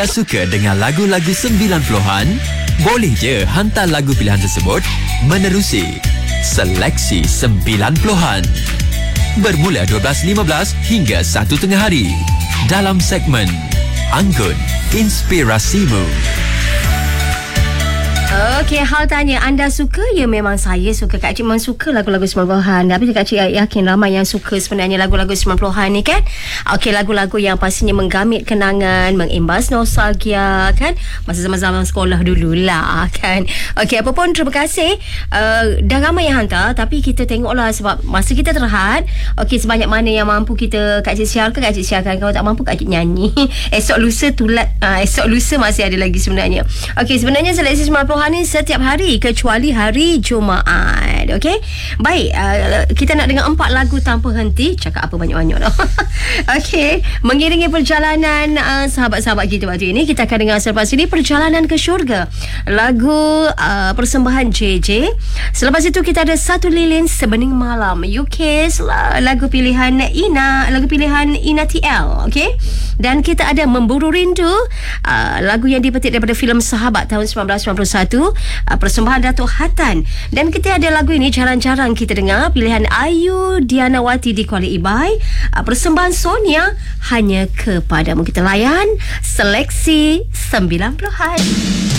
Suka dengan lagu-lagu 90-an? Boleh je hantar lagu pilihan tersebut menerusi Seleksi 90-an. Bermula 12.15 hingga 1 tengah hari dalam segmen Anggun Inspirasimu. Okey, Hal tanya, anda suka? Ya, memang saya suka. Kak Cik memang suka lagu-lagu 90-an. Tapi Kak Cik yakin ramai yang suka sebenarnya lagu-lagu 90-an ni kan. Okey, lagu-lagu yang pastinya menggamit kenangan, mengimbas nostalgia kan. Masa zaman-zaman sekolah dululah kan. Okey, apa pun terima kasih. Dah ramai yang hantar, tapi kita tengoklah sebab masa kita terhad. Okey, sebanyak mana yang mampu kita Kak Cik siarkan, Kak Cik siarkan. Kalau tak mampu Kak Cik nyanyi. Esok lusa tulat. Esok lusa masih ada lagi sebenarnya. Okey, sebenarnya seleksi 90-an ni setiap hari kecuali hari Jumaat. Okey. Baik, kita nak dengar 4 lagu tanpa henti. Cakap apa banyak-banyak dah. Okey, mengiringi perjalanan sahabat-sahabat kita waktu ini, kita akan dengar selepas ini Perjalanan ke Syurga. Lagu persembahan JJ. Selepas itu kita ada Satu Lilin Sebening Malam, UK's lagu pilihan Ina, lagu pilihan Ina TL. Okey. Dan kita ada Memburu Rindu, lagu yang dipetik daripada filem Sahabat tahun 1991, persembahan Datuk Hatan. Dan kita ada lagu ini jarang-jarang kita dengar, pilihan Ayu Dianawati di Kuala Ibai, persembahan Sonia, Hanya Kepadamu. Kita layan seleksi 90-an.